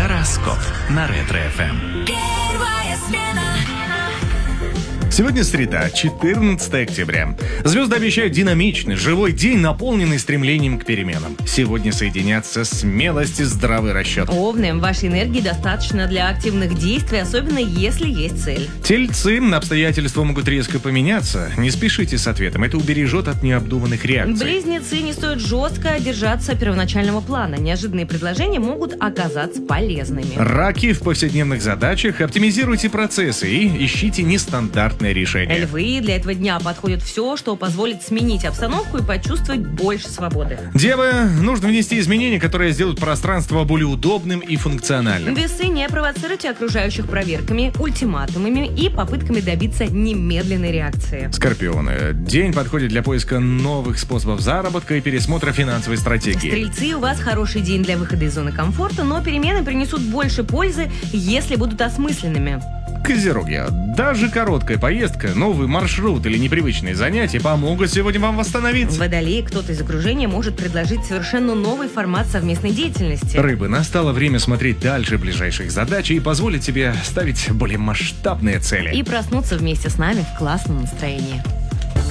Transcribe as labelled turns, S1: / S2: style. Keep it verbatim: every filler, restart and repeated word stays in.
S1: Гороскоп на Ретро-эф эм.
S2: Первая смена.
S3: Сегодня среда, четырнадцатое октября. Звезды обещают динамичный, живой день, наполненный стремлением к переменам. Сегодня соединятся смелость и здравый расчет.
S4: Овны, вашей энергии достаточно для активных действий, особенно если есть цель.
S3: Тельцы, обстоятельства могут резко поменяться. Не спешите с ответом, это убережет от необдуманных реакций.
S4: Близнецы, не стоит жестко держаться первоначального плана. Неожиданные предложения могут оказаться полезными.
S3: Раки, в повседневных задачах оптимизируйте процессы и ищите нестандартные решения.
S4: Львы, для этого дня подходит все, что позволит сменить обстановку и почувствовать больше свободы.
S3: Девы, нужно внести изменения, которые сделают пространство более удобным и функциональным.
S4: Весы, не провоцируйте окружающих проверками, ультиматумами и попытками добиться немедленной реакции.
S3: Скорпионы, день подходит для поиска новых способов заработка и пересмотра финансовой стратегии.
S4: Стрельцы, у вас хороший день для выхода из зоны комфорта, но перемены принесут больше пользы, если будут осмысленными.
S3: Козероги, даже короткая поездка, новый маршрут или непривычные занятия помогут сегодня вам восстановиться.
S4: Водолеи, кто-то из окружения может предложить совершенно новый формат совместной деятельности.
S3: Рыбы, настало время смотреть дальше ближайших задач и позволить себе ставить более масштабные цели.
S4: И проснуться вместе с нами в классном настроении.